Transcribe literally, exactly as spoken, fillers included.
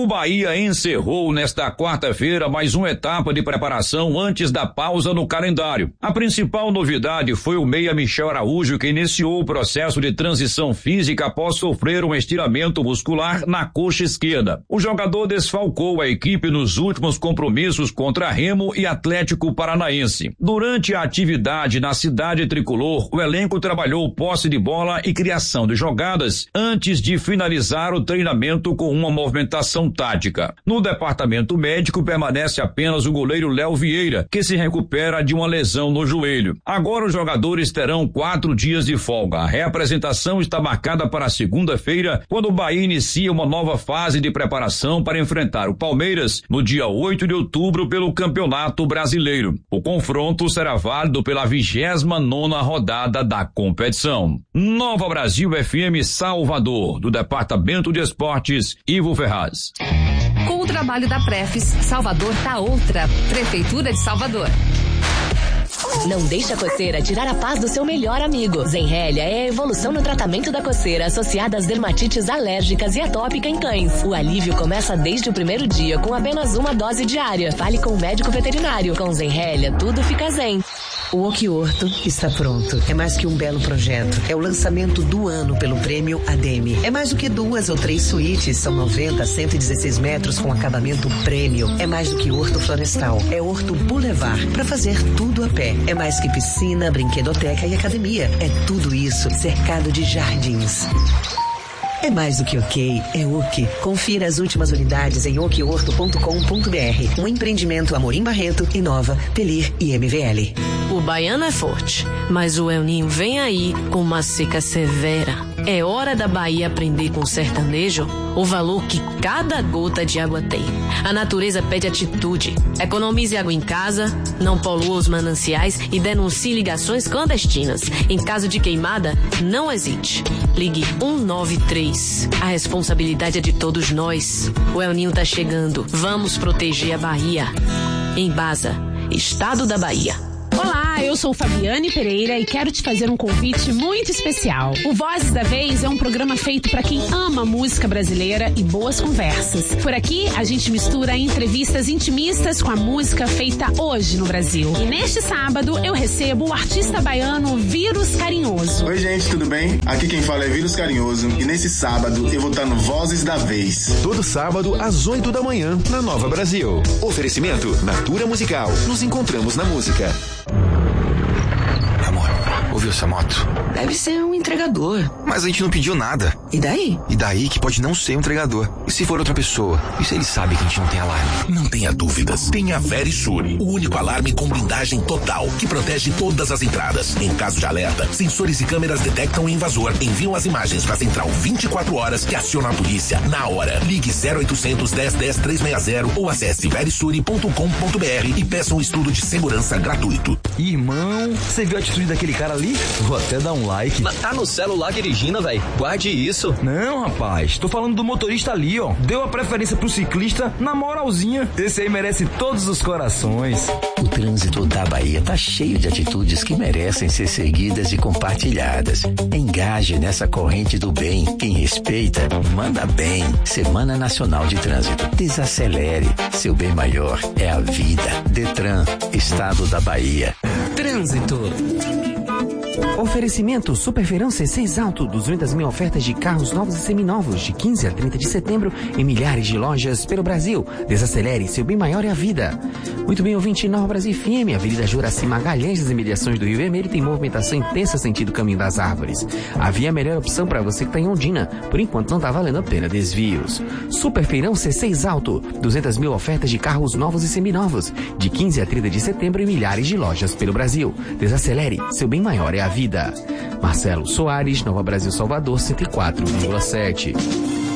O Bahia encerrou nesta quarta-feira mais uma etapa de preparação antes da pausa no calendário. A principal novidade foi o meia Michel Araújo, que iniciou o processo de transição física após sofrer um estiramento muscular na coxa esquerda. O jogador desfalcou a equipe nos últimos compromissos contra Remo e Atlético Paranaense. Durante a atividade na cidade tricolor, o elenco trabalhou posse de bola e criação de jogadas antes de finalizar o treinamento com uma movimentação tática. No departamento médico permanece apenas o goleiro Léo Vieira, que se recupera de uma lesão no joelho. Agora os jogadores terão quatro dias de folga. A reapresentação está marcada para segunda-feira, quando o Bahia inicia uma nova fase de preparação para enfrentar o Palmeiras no dia oito de outubro pelo Campeonato Brasileiro. O confronto será válido pela vigésima nona rodada da competição. Nova Brasil F M Salvador, do Departamento de Esportes, Ivo Ferraz. Com o trabalho da Prefis, Salvador tá outra. Prefeitura de Salvador. Não deixe a coceira tirar a paz do seu melhor amigo. Zenrelia é a evolução no tratamento da coceira associada às dermatites alérgicas e atópica em cães. O alívio começa desde o primeiro dia com apenas uma dose diária. Fale com o médico veterinário. Com Zenrelia, tudo fica zen. O Okiorto está pronto. É mais que um belo projeto. É o lançamento do ano pelo prêmio A D E M. É mais do que duas ou três suítes. São noventa a cento e dezesseis metros com acabamento prêmio. É mais do que horto florestal. É horto boulevard para fazer tudo a pé. É mais que piscina, brinquedoteca e academia. É tudo isso cercado de jardins. É mais do que ok, é Oki. Confira as últimas unidades em okiorto ponto com ponto br. Um empreendimento Amorim Barreto, Inova, Pelir e M V L. O baiano é forte, mas o El Ninho vem aí com uma seca severa. É hora da Bahia aprender com o sertanejo o valor que cada gota de água tem. A natureza pede atitude. Economize água em casa, não polua os mananciais e denuncie ligações clandestinas. Em caso de queimada, não hesite. Ligue um nove três. A responsabilidade é de todos nós. O El Ninho tá chegando. Vamos proteger a Bahia. Embasa, Estado da Bahia. Olá, eu sou Fabiane Pereira e quero te fazer um convite muito especial. O Vozes da Vez é um programa feito para quem ama música brasileira e boas conversas. Por aqui, a gente mistura entrevistas intimistas com a música feita hoje no Brasil. E neste sábado, eu recebo o artista baiano Vírus Carinhoso. Oi, gente, tudo bem? Aqui quem fala é Vírus Carinhoso e nesse sábado eu vou estar no Vozes da Vez. Todo sábado, às oito da manhã, na Nova Brasil. Oferecimento Natura Musical. Nos encontramos na música. Amor, ouviu essa moto? Deve ser um entregador. Mas a gente não pediu nada. E daí? E daí que pode não ser um entregador. E se for outra pessoa? E se ele sabe que a gente não tem alarme? Não tenha dúvidas. Tenha a Verisure, o único alarme com blindagem total, que protege todas as entradas. Em caso de alerta, sensores e câmeras detectam o invasor, enviam as imagens para a central vinte e quatro horas que aciona a polícia na hora. Ligue zero oitocentos, dez, dez, trezentos e sessenta ou acesse verisure ponto com ponto br e peça um estudo de segurança gratuito. Irmão, você viu a atitude daquele cara ali? Vou até dar um like. Mas tá no celular dirigindo, velho. Guarde isso. Não, rapaz. Tô falando do motorista ali, ó. Deu a preferência pro ciclista na moralzinha. Esse aí merece todos os corações. O trânsito da Bahia tá cheio de atitudes que merecem ser seguidas e compartilhadas. Engaje nessa corrente do bem. Quem respeita, manda bem. Semana Nacional de Trânsito. Desacelere. Seu bem maior é a vida. Detran, Estado da Bahia. Trânsito. Oferecimento Superfeirão C seis Alto, duzentas mil ofertas de carros novos e seminovos, de quinze a trinta de setembro, em milhares de lojas pelo Brasil. Desacelere, seu bem maior é a vida. Muito bem, ouvinte, Nova Brasil F M, Avenida Juraci Magalhães, das imediações do Rio Vermelho, tem movimentação intensa sentido Caminho das Árvores. Havia a melhor opção para você que está em Ondina, por enquanto não está valendo a pena desvios. Superfeirão C seis Alto, duzentas mil ofertas de carros novos e seminovos, de quinze a trinta de setembro, em milhares de lojas pelo Brasil. Desacelere, seu bem maior é a vida. Marcelo Soares, Nova Brasil Salvador, cento e quatro vírgula sete.